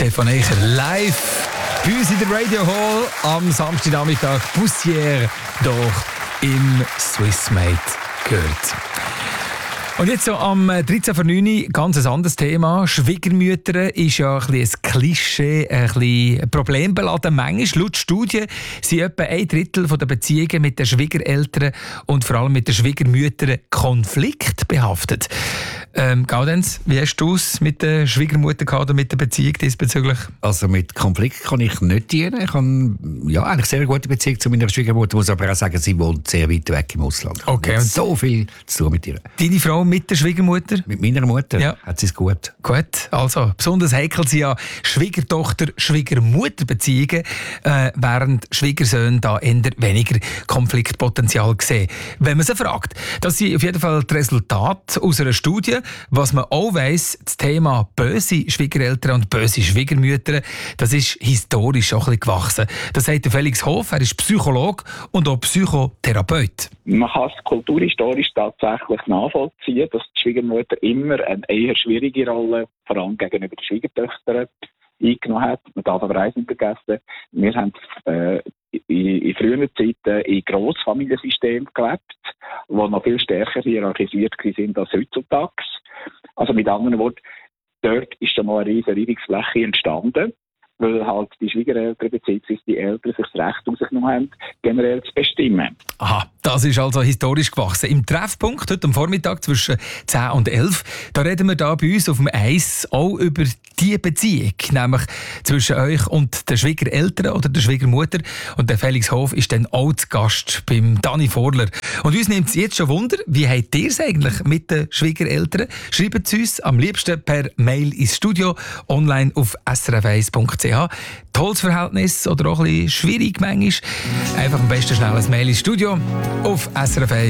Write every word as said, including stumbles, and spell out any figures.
Stefan Eicher live bei uns in der Radio Hall am Samstagnachmittag. Poussière doch im Swissmade gehört. Und jetzt so am dreizehn vor neun ganz ein anderes Thema. Schwiegermütter ist ja ein, ein Klischee, ein bisschen problembeladen. Manchmal, laut Studien, sind etwa ein Drittel der Beziehungen mit den Schwiegereltern und vor allem mit den Schwiegermüttern konfliktbehaftet. Ähm, Gaudenz, wie hast du es mit der Schwiegermutter gehabt oder mit der Beziehung diesbezüglich? Also mit Konflikt kann ich nicht dienen. Ich habe ja, eigentlich sehr gute Beziehung zu meiner Schwiegermutter, muss aber auch sagen, sie wohnt sehr weit weg im Ausland. Okay. Und so viel zu tun mit ihr. Deine Frau mit der Schwiegermutter? Mit meiner Mutter ja. hat sie es gut. Gut, also besonders heikel sind ja Schwiegertochter-Schwiegermutter-Beziehungen, äh, während Schwiegersöhne da eher weniger Konfliktpotenzial sehen. Wenn man sie fragt, das sind auf jeden Fall die Resultate aus einer Studie. Was man auch weiss, das Thema böse Schwiegereltern und böse Schwiegermütter, das ist historisch auch ein bisschen gewachsen. Das sagt der Felix Hof, er ist Psychologe und auch Psychotherapeut. Man kann es kulturhistorisch tatsächlich nachvollziehen, dass die Schwiegermutter immer eine eher schwierige Rolle, vor allem gegenüber den Schwiegertöchtern, eingenommen hat. Man darf aber eins nicht vergessen, wir haben äh, in, in früheren Zeiten in Grossfamiliensystemen gelebt, die noch viel stärker hierarchisiert sind als heutzutage. Also mit anderen Worten, dort ist schon mal eine riesige Reibungsfläche entstanden, weil halt die Schwiegereltern bzw. die Eltern sich das Recht rausgenommen haben, generell zu bestimmen. Aha, das ist also historisch gewachsen. Im Treffpunkt heute am Vormittag zwischen zehn und elf, da reden wir da bei uns auf dem Eis auch über die Beziehung, nämlich zwischen euch und den Schwiegereltern oder der Schwiegermutter. Und der Felix Hof ist dann auch zu Gast beim Dani Vorler. Und uns nimmt es jetzt schon Wunder, wie habt ihr es eigentlich mit den Schwiegereltern? Schreibt es uns am liebsten per Mail ins Studio, online auf s r f eins punkt c h. Tolles Verhältnis oder auch ein bisschen schwierig manchmal? Einfach am besten schnell ein Mail ins Studio auf S R F eins.